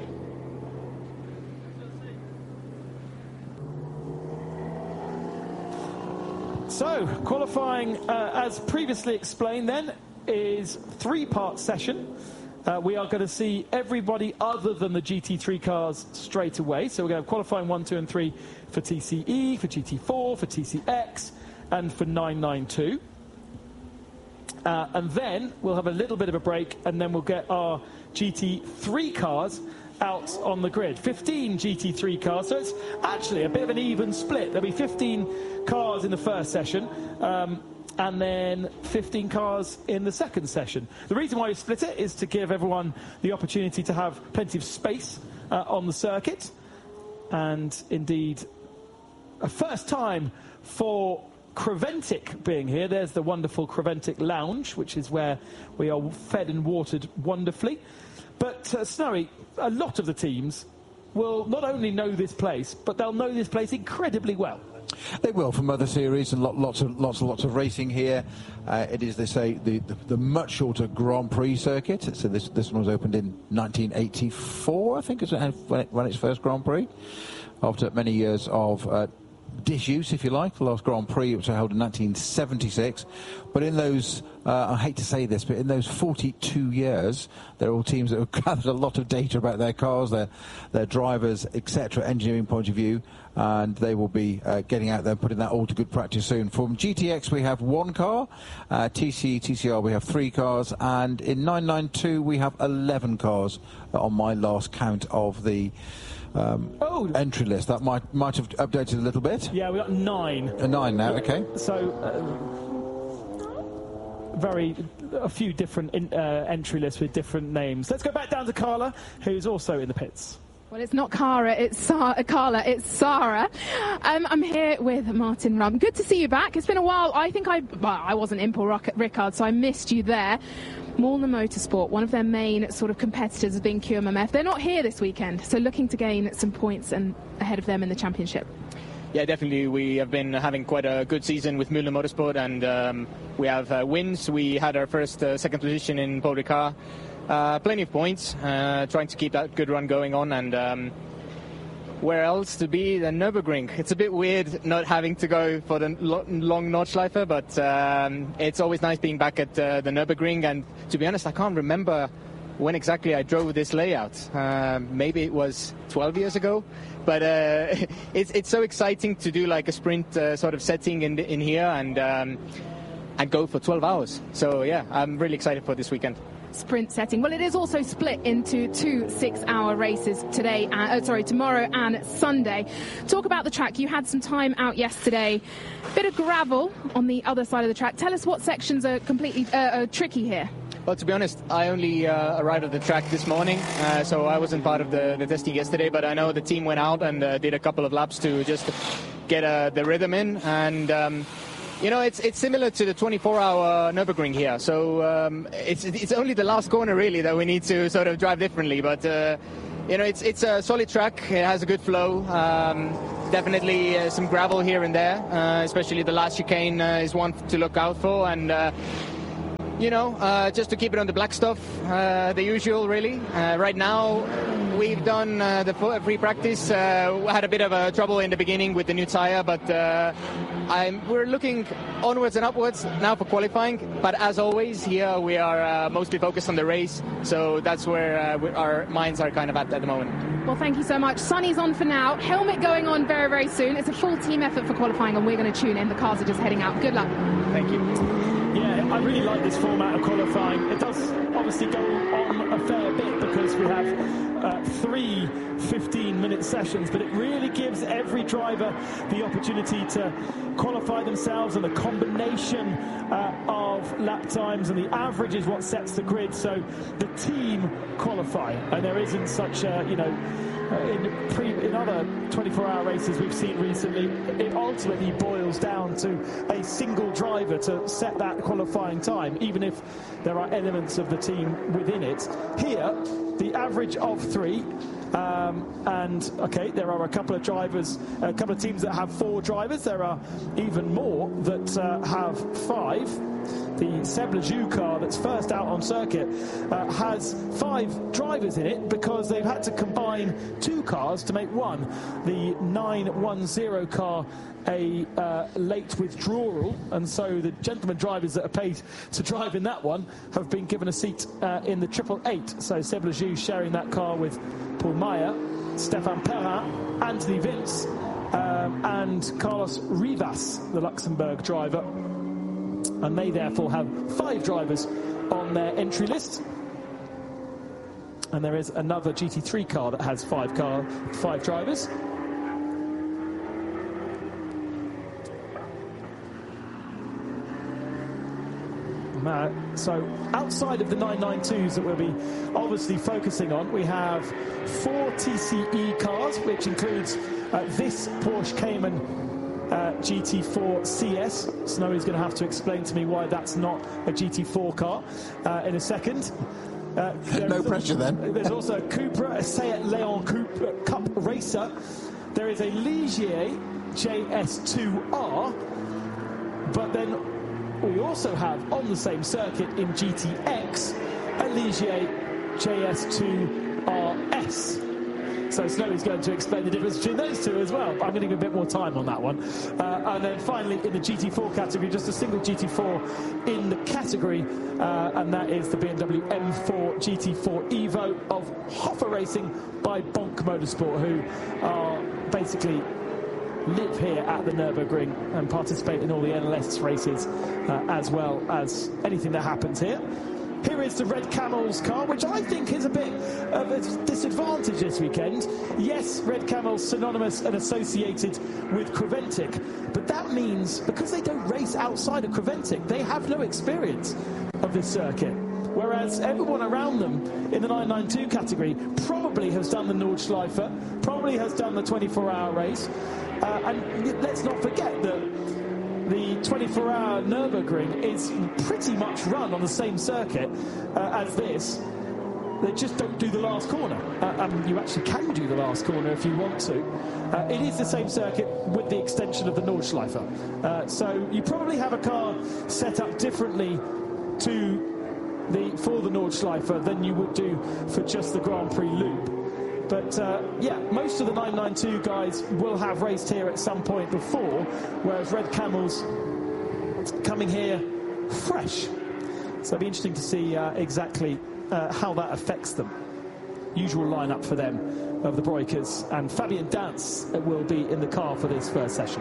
So, qualifying, uh, as previously explained then, is three-part session. Uh, we are going to see everybody other than the G T three cars straight away. So we're going to have qualifying one, two and three for T C E, for G T four, for T C X and for nine ninety-two. Uh, and then we'll have a little bit of a break, and then we'll get our G T three cars out on the grid. fifteen G T three cars, so it's actually a bit of an even split. There'll be fifteen cars in the first session, um, and then fifteen cars in the second session. The reason why we split it is to give everyone the opportunity to have plenty of space uh, on the circuit, and indeed a first time for Creventic being here. There's the wonderful Creventic Lounge, which is where we are fed and watered wonderfully. But, uh, Snowy, a lot of the teams will not only know this place, but they'll know this place incredibly well. They will, from other series and lot, lots of lots and lots of racing here. Uh, it is, they say, the, the, the much shorter Grand Prix circuit. So this this one was opened in nineteen eighty-four, I think, is when it ran its first Grand Prix, after many years of uh, disuse, if you like. The last Grand Prix, which I held in nineteen seventy-six. But in those, uh, I hate to say this, but in those forty-two years, there are all teams that have gathered a lot of data about their cars, their their drivers, et cetera, engineering point of view, and they will be uh, getting out there and putting that all to good practice soon. From G T X, we have one car. Uh, T C, T C R, we have three cars. And in nine ninety-two, we have eleven cars on my last count of the Um, oh. entry list. That might might have updated a little bit. Yeah, we've got nine. A nine now, okay. So, uh, very, a few different in, uh, entry lists with different names. Let's go back down to Carla, who's also in the pits. Well, it's not Cara, it's Sa- Carla, it's Sarah. Um, I'm here with Martin Rum. Good to see you back. It's been a while. I think I, well, I wasn't in Paul Ricard, so I missed you there. Mauldner Motorsport, one of their main sort of competitors has been Q M M F. They're not here this weekend, so looking to gain some points and ahead of them in the championship. Yeah, definitely. We have been having quite a good season with Mauldner Motorsport, and um, we have uh, wins. We had our first uh, second position in Paul Ricard. Uh, plenty of points, uh, trying to keep that good run going on, and um, where else to be than Nürburgring? It's a bit weird not having to go for the lo- long Nordschleife, but um, it's always nice being back at uh, the Nürburgring, and to be honest, I can't remember when exactly I drove this layout. Uh, maybe it was twelve years ago, but uh, it's it's so exciting to do like a sprint uh, sort of setting in, in here and, um, and go for twelve hours. So yeah, I'm really excited for this weekend. Sprint setting. Well, it is also split into two six-hour races today, uh, sorry, tomorrow and Sunday. Talk about the track. You had some time out yesterday. Bit of gravel on the other side of the track. Tell us what sections are completely uh, are tricky here. Well, to be honest, I only uh, arrived at the track this morning, uh, so I wasn't part of the, the testing yesterday, but I know the team went out and uh, did a couple of laps to just get uh, the rhythm in. And, um, you know, it's it's similar to the twenty-four hour Nürburgring here. So um, it's it's only the last corner, really, that we need to sort of drive differently. But, uh, you know, it's, it's a solid track. It has a good flow. Um, definitely uh, some gravel here and there, uh, especially the last chicane uh, is one to look out for. And... Uh, You know, uh, just to keep it on the black stuff, uh, the usual, really. Uh, right now, we've done uh, the free practice. Uh, we had a bit of a trouble in the beginning with the new tire, but uh, I'm, we're looking onwards and upwards now for qualifying. But as always, here we are uh, mostly focused on the race, so that's where uh, we, our minds are kind of at at the moment. Well, thank you so much. Sonny's on for now. Helmet going on very, very soon. It's a full team effort for qualifying, and we're going to tune in. The cars are just heading out. Good luck. Thank you. Yeah, I really like this format of qualifying. It does obviously go on a fair bit because we have uh, three fifteen-minute sessions, but it really gives every driver the opportunity to qualify themselves, and the combination uh, of lap times and the average is what sets the grid. So the team qualify, and there isn't such a, you know, Uh, in, pre, in other twenty-four hour races we've seen recently, it ultimately boils down to a single driver to set that qualifying time, even if there are elements of the team within it. Here, the average of three, um, and okay, there are a couple of drivers, a couple of teams that have four drivers. There are even more that uh, have five. The Seb Lejeune car that's first out on circuit uh, has five drivers in it because they've had to combine two cars to make one. The nine one zero car, a uh, late withdrawal, and so the gentlemen drivers that are paid to drive in that one have been given a seat uh, in the triple eight. So Seb Lejeune sharing that car with Paul Meyer, Stéphane Perrin, Anthony Vince, um, and Carlos Rivas, the Luxembourg driver. And they therefore have five drivers on their entry list. And there is another G T three car that has five car, five drivers. Uh, so outside of the nine ninety-twos that we'll be obviously focusing on, we have four T C E cars, which includes uh, this Porsche Cayman Uh, G T four C S. Snowy's going to have to explain to me why that's not a G T four car uh, in a second. Uh, no pressure a, then. There's also a Cupra, a Seat Leon Coupe, uh, Cup Racer. There is a Ligier J S two R, but then we also have on the same circuit in G T X a Ligier J S two R S. So Snowy's going to explain the difference between those two as well. I'm going to give a bit more time on that one. Uh, and then finally, in the G T four category, just a single G T four in the category, uh, and that is the B M W M four G T four Evo of Hoffer Racing by Bonk Motorsport, who are basically live here at the Nürburgring and participate in all the N L S races, uh, as well as anything that happens here. Here is the Red Camels car, which I think is a bit of a disadvantage this weekend. Yes, Red Camels synonymous and associated with Creventic, but that means because they don't race outside of Creventic, they have no experience of this circuit. Whereas everyone around them in the nine ninety-two category probably has done the Nordschleife, probably has done the twenty-four hour race, uh, and let's not forget that the twenty-four hour Nürburgring is pretty much run on the same circuit uh, as this. They just don't do the last corner. Uh, um, you actually can do the last corner if you want to. Uh, it is the same circuit with the extension of the Nordschleife. Uh, so you probably have a car set up differently to the for the Nordschleife than you would do for just the Grand Prix loop. But, uh, yeah, most of the nine ninety-two guys will have raced here at some point before, whereas Red Camels coming here fresh. So it'll be interesting to see uh, exactly uh, how that affects them. Usual lineup for them of the Breukers, and Fabian Dance will be in the car for this first session.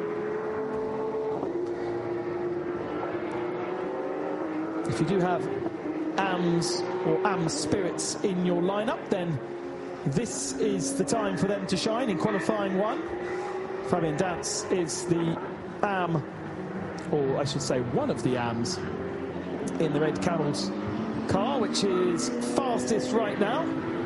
If you do have A M S or A M Spirits in your lineup, then this is the time for them to shine in qualifying one. Fabian Dance is the A M, or I should say one of the A Ms in the Red Camels car, which is fastest right now.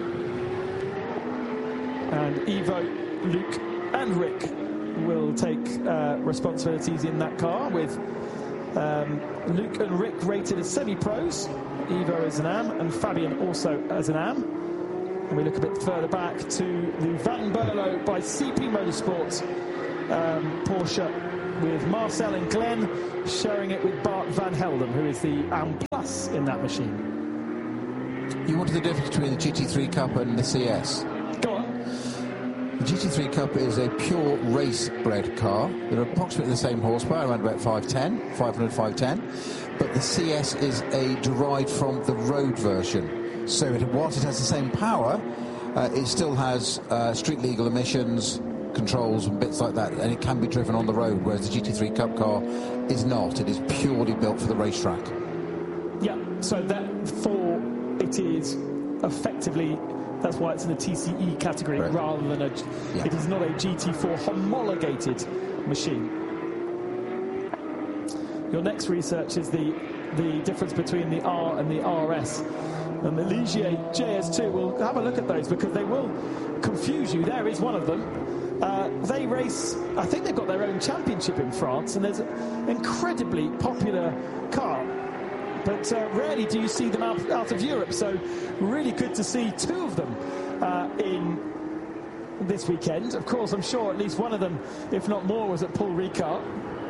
And Ivo, Luke and Rick will take uh, responsibilities in that car, with um, Luke and Rick rated as semi-pros, Ivo as an A M and Fabian also as an A M. And we look a bit further back to the Van Berlo by C P Motorsports um, Porsche, with Marcel and Glenn sharing it with Bart Van Helden, who is the A M Plus in that machine. You wanted the difference between the G T three Cup and the C S? Go on. The G T three Cup is a pure race-bred car. They're approximately the same horsepower, around about five ten, five hundred, five ten. But the C S is a derived from the road version. So it, whilst it has the same power, uh, it still has uh, street-legal emissions, controls and bits like that, and it can be driven on the road, whereas the G T three Cup car is not. It is purely built for the racetrack. Yeah, so therefore it is effectively... That's why it's in the T C E category, right, rather than a... Yeah. It is not a G T four homologated machine. Your next research is the, the difference between the R and the R S. And the Ligier J S two, we'll have a look at those because they will confuse you. There is one of them. Uh, they race... I think they've got their own championship in France, and there's an incredibly popular car. But uh, rarely do you see them out, out of Europe, so really good to see two of them uh, in this weekend. Of course, I'm sure at least one of them, if not more, was at Paul Ricard.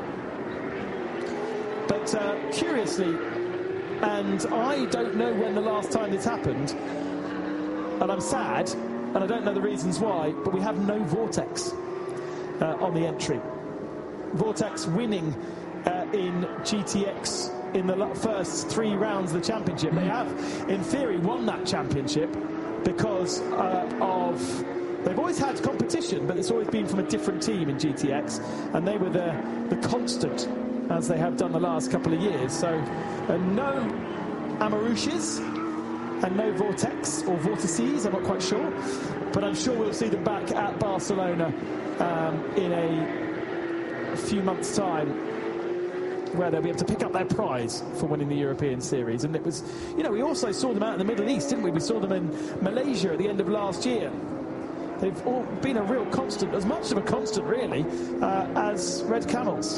But uh, curiously, and I don't know when the last time this happened, and I'm sad, and I don't know the reasons why, but we have no Vortex uh, on the entry. Vortex winning uh, in G T X in the first three rounds of the championship. They have, in theory, won that championship because uh, of... They've always had competition, but it's always been from a different team in G T X, and they were the, the constant, as they have done the last couple of years. So, uh, no Amarushes and no Vortex, or Vortices, I'm not quite sure, but I'm sure we'll see them back at Barcelona um, in a few months' time, where they'll be able to pick up their prize for winning the European Series. And it was, you know, we also saw them out in the Middle East, didn't we? We saw them in Malaysia at the end of last year. They've all been a real constant, as much of a constant, really, uh, as Red Camels.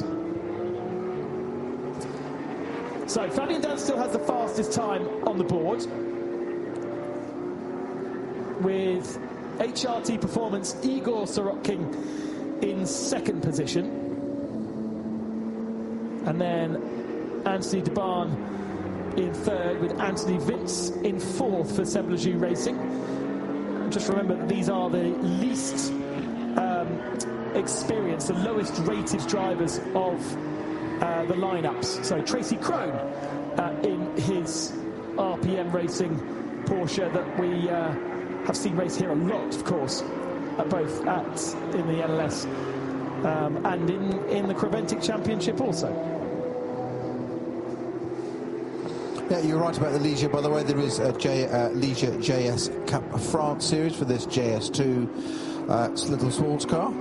So Fabian Dan still has the fastest time on the board, with H R T Performance Igor Sorokin in second position. And then Anthony Debarn in third, with Anthony Vince in fourth for Semblajou Racing. Just remember that these are the least um, experienced, the lowest rated drivers of uh, the lineups. So Tracy Crone uh, in his R P M Racing Porsche that we uh, have seen race here a lot, of course, at both at in the N L S um, and in, in the Creventic Championship also. Yeah, you're right about the Ligier. By the way, there is a J, uh, Ligier J S Cup France series for this J S two uh, little sports car.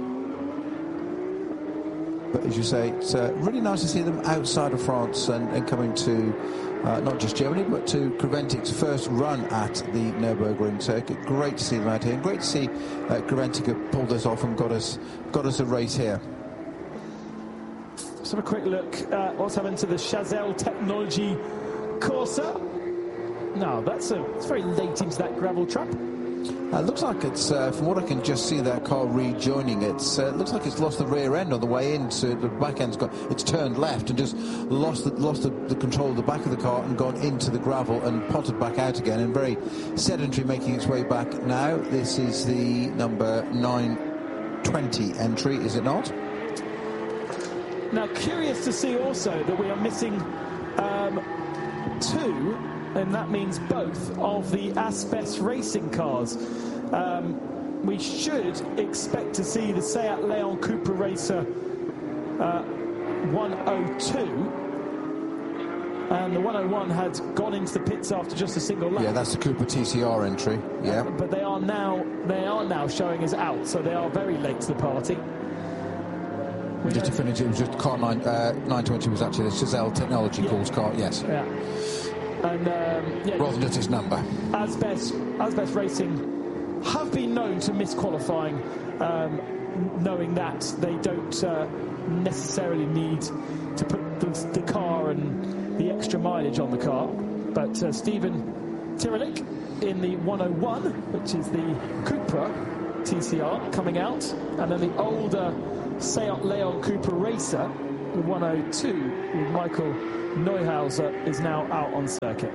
But as you say, it's uh, really nice to see them outside of France and, and coming to uh, not just Germany, but to Creventic's first run at the Nürburgring circuit. Great to see them out here, and great to see uh, Creventic have pulled us off and got us got us a race here. Let's have a quick look at what's happened to the Chazelle Technology Corsa. No, that's a, it's very late into that gravel trap. Uh, looks like it's, uh, from what I can just see, that car rejoining it. Uh, looks like it's lost the rear end on the way in. So the back end's got, it's turned left and just lost the, lost the, the control of the back of the car and gone into the gravel and potted back out again. And very sedentary, making its way back now. This is the number nine twenty entry, is it not? Now, curious to see also that we are missing um, two, and that means both, of the Aspes racing cars. Um, we should expect to see the Seat Leon Cupra Racer uh, one oh two, and the one oh one had gone into the pits after just a single lap. Yeah, that's the Cupra T C R entry. Yeah, uh, but they are now they are now showing us out, so they are very late to the party. We just to finish, it was just car nine, uh, nine twenty was actually the Chazelle Technology yeah. Course car. Yes. Yeah. And um, yeah, rather than just its number. Asbest, Asbest Racing have been known to miss qualifying, um, knowing that they don't uh, necessarily need to put the, the car and the extra mileage on the car. But uh, Stephen Tyrolik in the one oh one, which is the Cupra T C R, coming out, and then the older Seat Leon Cupra Racer, the one oh two with Michael Neuhauser, is now out on circuit.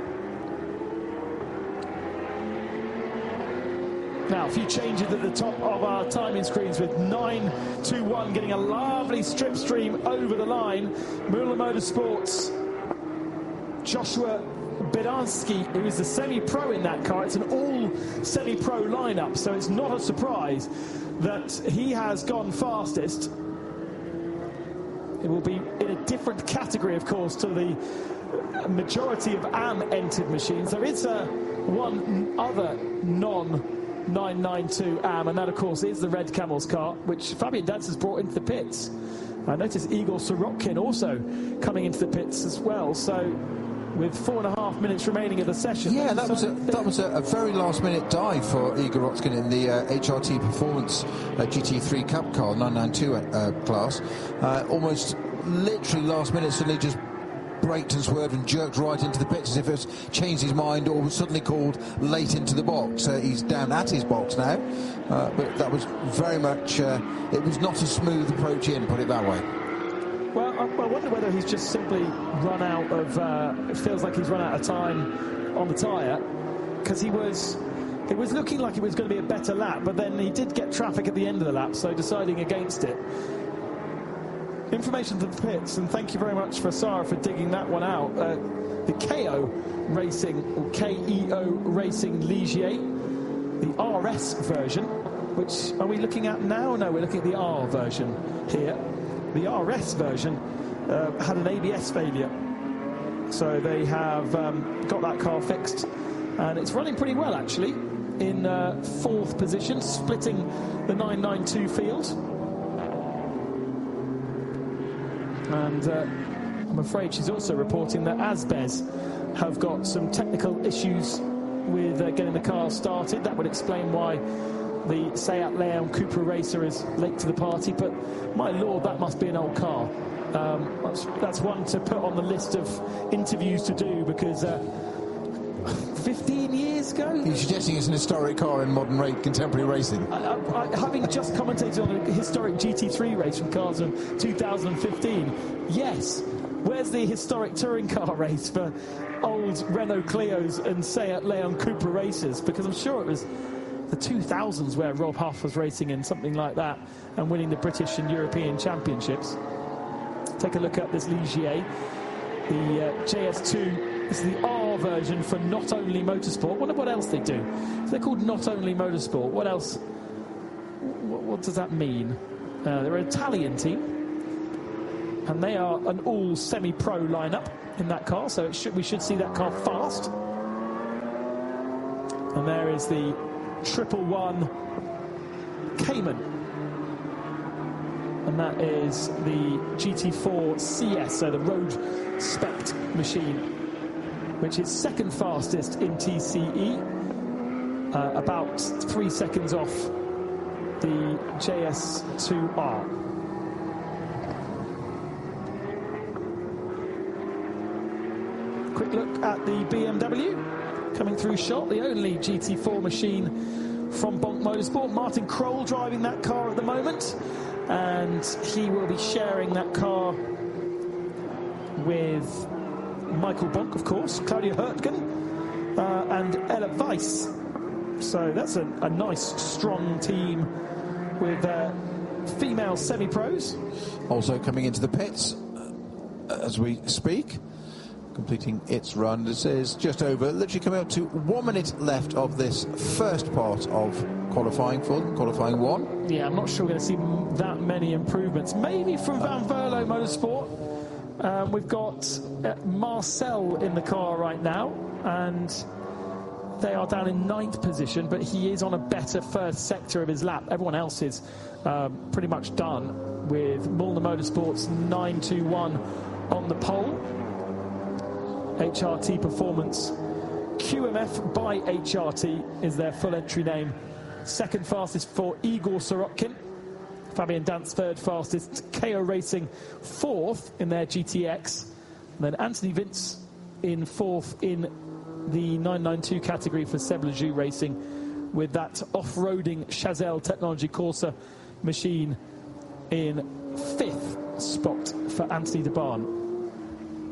Now, a few changes at the top of our timing screens, with nine two one getting a lovely strip stream over the line. Müller Motorsports, Joshua Bedansky, who is the semi-pro in that car. It's an all semi-pro lineup, so it's not a surprise that he has gone fastest. It will be in a different category, of course, to the majority of A M entered machines. There is a one other non nine ninety-two A M, and that, of course, is the Red Camels car, which Fabian Danz has brought into the pits. I noticed Igor Sorokin also coming into the pits as well. So, with four and a half minutes remaining of the session. Yeah, that was a, that was a, a very last-minute dive for Igor Sorokin in the uh, H R T Performance uh, G T three Cup car, nine ninety-two uh, class. Uh, almost literally last minute, suddenly just braked and swerved and jerked right into the pits as if it's changed his mind or was suddenly called late into the box. Uh, he's down at his box now, uh, but that was very much, uh, it was not a smooth approach in, put it that way. Well, I, I wonder whether he's just simply run out of, uh, it feels like he's run out of time on the tyre, because he was, it was looking like it was going to be a better lap, but then he did get traffic at the end of the lap, so deciding against it. Information to the pits, and thank you very much for Sarah for digging that one out. Uh, the K O Racing, or K E O Racing Ligier, the R S version, which are we looking at now? No, we're looking at the R version here. The R S version uh, had an A B S failure, so they have um, got that car fixed, and it's running pretty well actually, in uh, fourth position, splitting the nine ninety-two field. And uh, I'm afraid she's also reporting that Asbez have got some technical issues with uh, getting the car started. That would explain why the Seat Leon Cupra Racer is late to the party, but my lord, that must be an old car. Um, that's, that's one to put on the list of interviews to do, because uh, fifteen years ago? You're suggesting it's an historic car in modern rate, contemporary racing? I, I, I, having just commentated on a historic G T three race from cars of two thousand fifteen, yes. Where's the historic touring car race for old Renault Clios and Seat Leon Cupra racers? Because I'm sure it was the two thousands where Rob Huff was racing in something like that and winning the British and European championships. Take a look at this Ligier, the uh, J S two. This is the R version for Not Only Motorsport. Wonder what else they do. If they're called Not Only Motorsport, what else? What, what does that mean? Uh, they're an Italian team, and they are an all semi-pro lineup in that car. So it should, we should see that car fast. And there is the triple one Cayman, and that is the G T four C S, so the road spec machine, which is second fastest in T C E, uh, about three seconds off the J S two R. Quick look at the B M W coming through shot, the only G T four machine from Bonk Motorsport. Martin Kroll driving that car at the moment, and he will be sharing that car with Michael Bonk, of course, Claudia Hurtgen, uh, and Ella Weiss. So that's a, a nice, strong team with uh, female semi-pros. Also coming into the pits uh, as we speak, completing its run. This is just over, literally coming up to one minute left of this first part of qualifying for them, qualifying one. Yeah, I'm not sure we're going to see that many improvements. Maybe from Van Verlo Motorsport. Um, we've got uh, Marcel in the car right now, and they are down in ninth position, but he is on a better first sector of his lap. Everyone else is um, pretty much done, with Müller Motorsports nine two one on the pole. H R T Performance. Q M F by H R T is their full entry name. Second fastest for Igor Sorokin. Fabian Dance third fastest. K O Racing fourth in their G T X. And then Anthony Vince in fourth in the nine ninety-two category for Seb Lejeune Racing, with that off-roading Chazelle Technology Corsa machine in fifth spot for Anthony de Barn.